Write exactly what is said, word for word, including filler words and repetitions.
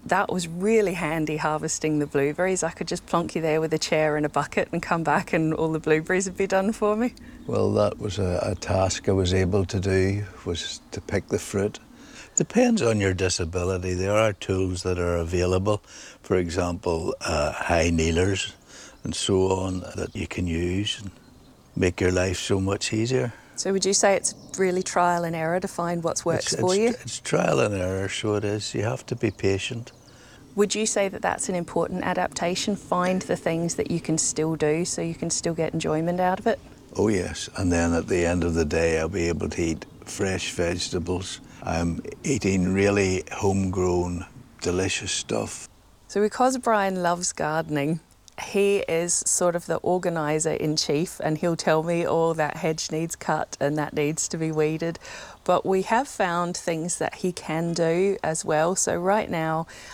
That was really handy, harvesting the blueberries. I could just plonk you there with a chair and a bucket and come back and all the blueberries would be done for me. Well, that was a, a task I was able to do, was to pick the fruit. Depends on your disability. There are tools that are available, for example, uh, high kneelers and so on, that you can use and make your life so much easier. So would you say it's really trial and error to find what works it's, for it's, you? It's trial and error, so it is. You have to be patient. Would you say that that's an important adaptation? Find the things that you can still do so you can still get enjoyment out of it? Oh yes, and then at the end of the day I'll be able to eat fresh vegetables. I'm eating really homegrown, delicious stuff. So because Brian loves gardening, he is sort of the organiser-in-chief, and he'll tell me, oh, that hedge needs cut and that needs to be weeded. But we have found things that he can do as well. So right now